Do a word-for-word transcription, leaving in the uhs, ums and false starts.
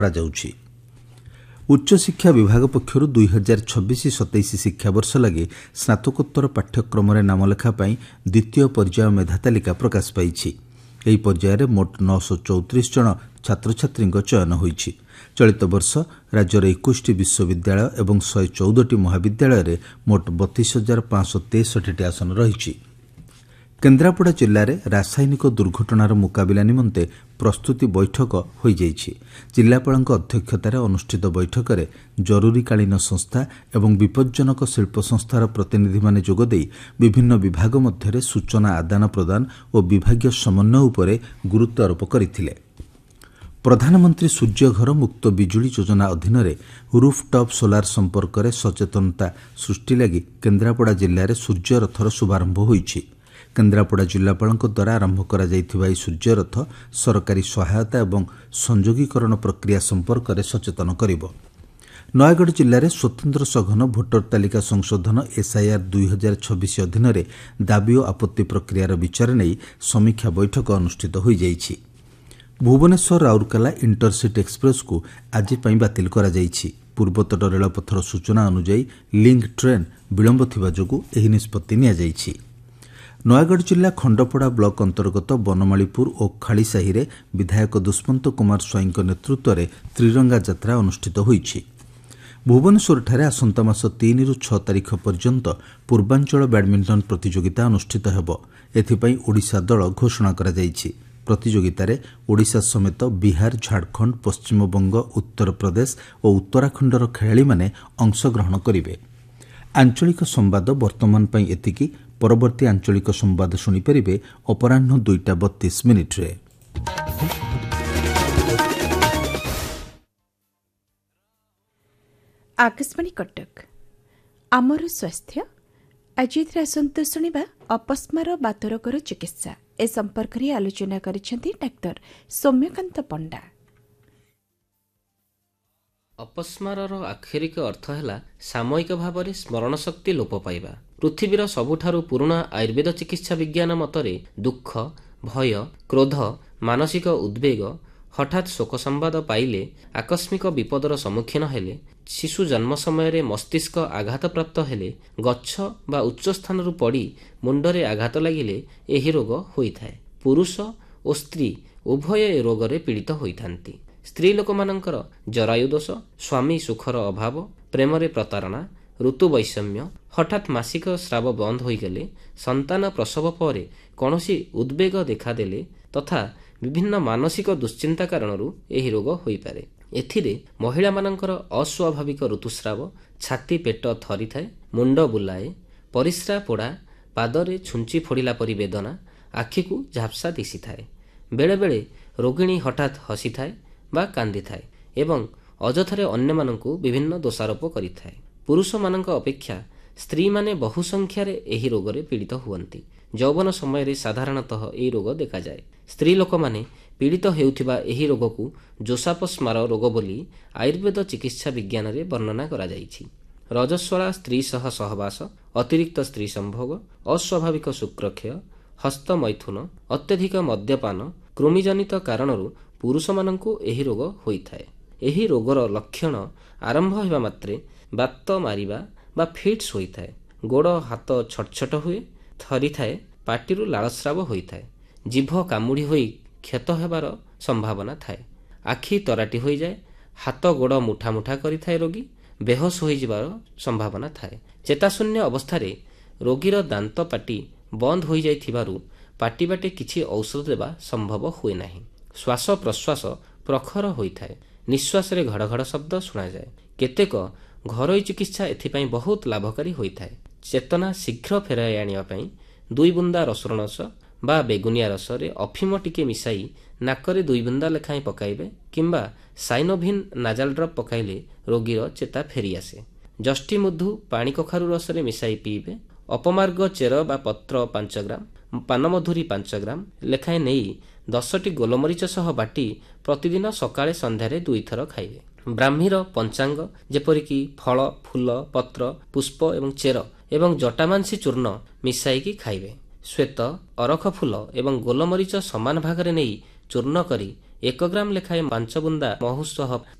କରାଯାଉଛି। ଉଚ୍ଚଶିକ୍ଷା ବିଭାଗ ପକ୍ଷରୁ ଦୁଇ ହଜାର ଛବିଶ ସତେଇଶ ଶିକ୍ଷାବର୍ଷ ଲାଗି ସ୍ନାତକୋତ୍ତର ପାଠ୍ୟକ୍ରମରେ ନାମଲେଖା ପାଇଁ ଦ୍ୱିତୀୟ ପର୍ଯ୍ୟାୟ ମେଧା ତାଲିକା ପ୍ରକାଶ ପାଇଛି। ଏହି ପର୍ଯ୍ୟାୟରେ ମୋଟ ନଅଶହ ଚଉତିରିଶ ଜଣ ଛାତ୍ରଛାତ୍ରୀଙ୍କ ଚୟନ ହୋଇଛି। ଚଳିତ ବର୍ଷ ରାଜ୍ୟର ଏକୋଇଶଟି ବିଶ୍ୱବିଦ୍ୟାଳୟ ଏବଂ ଶହେ ଚଉଦଟି ମହାବିଦ୍ୟାଳୟରେ ମୋଟ ବତିଶ ହଜାର ପାଞ୍ଚଶହ ତେଷଠିଟି ଆସନ ରହିଛି। କେନ୍ଦ୍ରାପଡ଼ା ଜିଲ୍ଲାରେ ରାସାୟନିକ ଦୁର୍ଘଟଣାର ମୁକାବିଲା ନିମନ୍ତେ ପ୍ରସ୍ତୁତି ବୈଠକ ହୋଇଯାଇଛି। ଜିଲ୍ଲାପାଳଙ୍କ ଅଧ୍ୟକ୍ଷତାରେ ଅନୁଷ୍ଠିତ ବୈଠକରେ ଜରୁରୀକାଳୀନ ସଂସ୍ଥା ଏବଂ ବିପଜ୍ଜନକ ଶିଳ୍ପ ସଂସ୍ଥାର ପ୍ରତିନିଧିମାନେ ଯୋଗଦେଇ ବିଭିନ୍ନ ବିଭାଗ ମଧ୍ୟରେ ସୂଚନା ଆଦାନ ପ୍ରଦାନ ଓ ବିଭାଗୀୟ ସମନ୍ୱୟ ଉପରେ ଗୁରୁତ୍ୱ ଆରୋପ କରିଥିଲେ। ପ୍ରଧାନମନ୍ତ୍ରୀ ସୂର୍ଯ୍ୟଘର ମୁକ୍ତ ବିଜୁଳି ଯୋଜନା ଅଧୀନରେ ରୁଫ୍ଟପ୍ ସୋଲାର ସମ୍ପର୍କରେ ସଚେତନତା ସୃଷ୍ଟି ଲାଗି କେନ୍ଦ୍ରାପଡ଼ା ଜିଲ୍ଲାରେ ସୂର୍ଯ୍ୟରଥର ଶୁଭାରମ୍ଭ ହୋଇଛି। କେନ୍ଦ୍ରାପଡ଼ା ଜିଲ୍ଲାପାଳଙ୍କ ଦ୍ୱାରା ଆରମ୍ଭ କରାଯାଇଥିବା ଏହି ସୂର୍ଯ୍ୟରଥ ସରକାରୀ ସହାୟତା ଏବଂ ସଂଯୋଗୀକରଣ ପ୍ରକ୍ରିୟା ସମ୍ପର୍କରେ ସଚେତନ କରିବ। ନୟାଗଡ଼ ଜିଲ୍ଲାରେ ସ୍ୱତନ୍ତ୍ର ସଘନ ଭୋଟର ତାଲିକା ସଂଶୋଧନ ଏସ୍ଆଇଆର୍ ଦୁଇ ହଜାର ଛବିଶ ଅଧୀନରେ ଦାବି ଓ ଆପତ୍ତି ପ୍ରକ୍ରିୟାର ବିଚାର ନେଇ ସମୀକ୍ଷା ବୈଠକ ଅନୁଷ୍ଠିତ ହୋଇଯାଇଛି। ଭୁବନେଶ୍ୱର ରାଉରକେଲା ଇଣ୍ଟରସିଟି ଏକ୍ସପ୍ରେସ୍କୁ ଆଜି ପାଇଁ ବାତିଲ କରାଯାଇଛି। ପୂର୍ବତଟ ରେଳପଥର ସୂଚନା ଅନୁଯାୟୀ ଲିଙ୍କ୍ ଟ୍ରେନ୍ ବିଳମ୍ବ ଥିବା ଯୋଗୁଁ ଏହି ନିଷ୍ପତ୍ତି ନିଆଯାଇଛି। ନୟାଗଡ଼ ଜିଲ୍ଲା ଖଣ୍ଡପଡ଼ା ବ୍ଲକ ଅନ୍ତର୍ଗତ ବନମାଳୀପୁର ଓ ଖାଳିସାହିରେ ବିଧାୟକ ଦୁଷ୍ମନ୍ତ କୁମାର ସ୍ୱାଇଁଙ୍କ ନେତୃତ୍ୱରେ ତ୍ରିରଙ୍ଗା ଯାତ୍ରା ଅନୁଷ୍ଠିତ ହୋଇଛି। ଭୁବନେଶ୍ୱରଠାରେ ଆସନ୍ତା ମାସ ତିନିରୁ ଛଅ ତାରିଖ ପର୍ଯ୍ୟନ୍ତ ପୂର୍ବାଞ୍ଚଳ ବ୍ୟାଡ୍ମିଣ୍ଟନ ପ୍ରତିଯୋଗିତା ଅନୁଷ୍ଠିତ ହେବ। ଏଥିପାଇଁ ଓଡ଼ିଶା ଦଳ ଘୋଷଣା କରାଯାଇଛି। ପ୍ରତିଯୋଗିତାରେ ଓଡ଼ିଶା ସମେତ ବିହାର, ଝାଡ଼ଖଣ୍ଡ, ପଶ୍ଚିମବଙ୍ଗ, ଉତ୍ତରପ୍ରଦେଶ ଓ ଉତ୍ତରାଖଣ୍ଡର ଖେଳାଳିମାନେ ଅଂଶଗ୍ରହଣ କରିବେ। ଆଞ୍ଚଳିକ ସମ୍ବାଦ ବର୍ତ୍ତମାନ ପାଇଁ ଏତିକି। ପରବର୍ତ୍ତୀ ଆଞ୍ଚଳିକ ସମ୍ବାଦ ଶୁଣିପାରିବେ ଅପରାହ୍ନ ଦୁଇଟା ବତିଶ ମିନିଟ୍ରେ। ଆକାଶବାଣୀ କଟକ ଆମର ସ୍ୱାସ୍ଥ୍ୟ। ଆଜି ଏଥିରେ ଆସନ୍ତୁ ଶୁଣିବା ଅପସ୍ମାର ବାତରୋଗର ଚିକିତ୍ସା। ଏ ସମ୍ପର୍କରେ ଆଲୋଚନା କରିଛନ୍ତି ଡାକ୍ତର ସୌମ୍ୟକାନ୍ତ ପଣ୍ଡା। ଅପସ୍ମାରର ଆକ୍ଷରିକ ଅର୍ଥ ହେଲା ସାମୟିକ ଭାବରେ ସ୍ମରଣ ଶକ୍ତି ଲୋପ ପାଇବା। ପୃଥିବୀର ସବୁଠାରୁ ପୁରୁଣା ଆୟୁର୍ବେଦ ଚିକିତ୍ସା ବିଜ୍ଞାନ ମତରେ ଦୁଃଖ, ଭୟ, କ୍ରୋଧ, ମାନସିକ ଉଦ୍ବେଗ, ହଠାତ୍ ଶୋକ ସମ୍ବାଦ ପାଇଲେ, ଆକସ୍ମିକ ବିପଦର ସମ୍ମୁଖୀନ ହେଲେ, ଶିଶୁ ଜନ୍ମ ସମୟରେ ମସ୍ତିଷ୍କ ଆଘାତପ୍ରାପ୍ତ ହେଲେ, ଗଛ ବା ଉଚ୍ଚ ସ୍ଥାନରୁ ପଡ଼ି ମୁଣ୍ଡରେ ଆଘାତ ଲାଗିଲେ ଏହି ରୋଗ ହୋଇଥାଏ। ପୁରୁଷ ଓ ସ୍ତ୍ରୀ ଉଭୟ ଏ ରୋଗରେ ପୀଡ଼ିତ ହୋଇଥାନ୍ତି। ସ୍ତ୍ରୀ ଲୋକମାନଙ୍କର ଜରାୟୁ ଦୋଷ, ସ୍ୱାମୀ ସୁଖର ଅଭାବ, ପ୍ରେମରେ ପ୍ରତାରଣା, ଋତୁ ବୈଷମ୍ୟ, ହଠାତ୍ ମାସିକ ସ୍ରାବ ବନ୍ଦ ହୋଇଗଲେ, ସନ୍ତାନ ପ୍ରସବ ପରେ କୌଣସି ଉଦ୍ବେଗ ଦେଖାଦେଲେ ତଥା ବିଭିନ୍ନ ମାନସିକ ଦୁଶ୍ଚିନ୍ତା କାରଣରୁ ଏହି ରୋଗ ହୋଇପାରେ। ଏଥିରେ ମହିଳାମାନଙ୍କର ଅସ୍ୱାଭାବିକ ଋତୁସ୍ରାବ, ଛାତି ପେଟ ଥରିଥାଏ, ମୁଣ୍ଡ ବୁଲାଏ, ପରିସ୍ରା ପୋଡ଼ା, ପାଦରେ ଛୁଞ୍ଚି ଫୋଡ଼ିଲା ପରି ବେଦନା, ଆଖିକୁ ଝାପ୍ସା ଦିଶିଥାଏ। ବେଳେବେଳେ ରୋଗିଣୀ ହଠାତ୍ ହସିଥାଏ ବା କାନ୍ଦିଥାଏ ଏବଂ ଅଯଥାରେ ଅନ୍ୟମାନଙ୍କୁ ବିଭିନ୍ନ ଦୋଷାରୋପ କରିଥାଏ। ପୁରୁଷମାନଙ୍କ ଅପେକ୍ଷା ସ୍ତ୍ରୀମାନେ ବହୁ ସଂଖ୍ୟାରେ ଏହି ରୋଗରେ ପୀଡ଼ିତ ହୁଅନ୍ତି। ଯୌବନ ସମୟରେ ସାଧାରଣତଃ ଏହି ରୋଗ ଦେଖାଯାଏ। ସ୍ତ୍ରୀ ଲୋକମାନେ ପୀଡ଼ିତ ହେଉଥିବା ଏହି ରୋଗକୁ ଯୋଷାପସ୍ମାର ରୋଗ ବୋଲି ଆୟୁର୍ବେଦ ଚିକିତ୍ସା ବିଜ୍ଞାନରେ ବର୍ଣ୍ଣନା କରାଯାଇଛି। ରଜସ୍ୱଳା ସ୍ତ୍ରୀ ସହ ସହବାସ, ଅତିରିକ୍ତ ସ୍ତ୍ରୀ ସମ୍ଭୋଗ, ଅସ୍ୱାଭାବିକ ଶୁକ୍ରକ୍ଷୟ, ହସ୍ତମୈଥୁନ, ଅତ୍ୟଧିକ ମଦ୍ୟପାନ, କୃମିଜନିତ କାରଣରୁ ପୁରୁଷମାନଙ୍କୁ ଏହି ରୋଗ ହୋଇଥାଏ। ଏହି ରୋଗର ଲକ୍ଷଣ ଆରମ୍ଭ ହେବା ମାତ୍ରେ ବାତ ମାରିବା ବା ଫିଟ୍ସ ହୋଇଥାଏ। ଗୋଡ଼ ହାତ ଛଟଛଟ ହୁଏ, ଥରିଥାଏ, ପାଟିରୁ ଲାଳସ୍ରାବ ହୋଇଥାଏ, ଜିଭ କାମୁଡ଼ି ହୋଇ କ୍ଷତ ହେବାର ସମ୍ଭାବନା ଥାଏ, ଆଖି ତରାଟି ହୋଇଯାଏ, ହାତ ଗୋଡ଼ ମୁଠା ମୁଠା କରିଥାଏ ରୋଗୀ, ବେହୋସ ହୋଇଯିବାର ସମ୍ଭାବନା ଥାଏ। ଚେତାଶୂନ୍ୟ ଅବସ୍ଥାରେ ରୋଗୀର ଦାନ୍ତ ପାଟି ବନ୍ଦ ହୋଇଯାଇଥିବାରୁ ପାଟି ବାଟେ କିଛି ଔଷଧ ଦେବା ସମ୍ଭବ ହୁଏ ନାହିଁ। ଶ୍ୱାସ ପ୍ରଶ୍ୱାସ ପ୍ରଖର ହୋଇଥାଏ, ନିଶ୍ୱାସରେ ଘଡ଼ ଘଡ଼ ଶବ୍ଦ ଶୁଣାଯାଏ। କେତେକ ଘରୋଇ ଚିକିତ୍ସା ଏଥିପାଇଁ ବହୁତ ଲାଭକାରୀ ହୋଇଥାଏ। ଚେତନା ଶୀଘ୍ର ଫେରାଇ ଆଣିବା ପାଇଁ ଦୁଇ ବୁନ୍ଦା ରସୁଣ ରସ ବା ବେଗୁନିଆ ରସରେ ଅଫିମ ଟିକେ ମିଶାଇ ନାକରେ ଦୁଇ ବୁନ୍ଦା ଲେଖାଏଁ ପକାଇବେ କିମ୍ବା ସାଇନୋଭିନ୍ ନାଜାଲ୍ ଡ୍ରପ୍ ପକାଇଲେ ରୋଗୀର ଚେତା ଫେରିଆସେ। ଯଷ୍ଟିମଧୁ ପାଣି କଖାରୁ ରସରେ ମିଶାଇ ପିଇବେ। ଅପମାର୍ଗ ଚେର ବା ପତ୍ର ପାଞ୍ଚ ଗ୍ରାମ, ପାନମଧୁରୀ ପାଞ୍ଚ ଗ୍ରାମ ଲେଖାଏଁ ନେଇ ଦଶଟି ଗୋଲମରିଚ ସହ ବାଟି ପ୍ରତିଦିନ ସକାଳେ ସନ୍ଧ୍ୟାରେ ଦୁଇଥର ଖାଇବେ। ବ୍ରାହ୍ମୀର ପଞ୍ଚାଙ୍ଗ ଯେପରିକି ଫଳ, ଫୁଲ, ପତ୍ର, ପୁଷ୍ପ ଏବଂ ଚେର ଏବଂ ଜଟାମାଂସୀ ଚୂର୍ଣ୍ଣ ମିଶାଇକି ଖାଇବେ। ଶ୍ୱେତ, ଅରଖ ଫୁଲ ଏବଂ ଗୋଲମରିଚ ସମାନ ଭାଗରେ ନେଇ ଚୂର୍ଣ୍ଣ କରି ଏକ ଗ୍ରାମ ଲେଖାଏଁ ପାଞ୍ଚ ବୁନ୍ଦା ମହୁ ସହ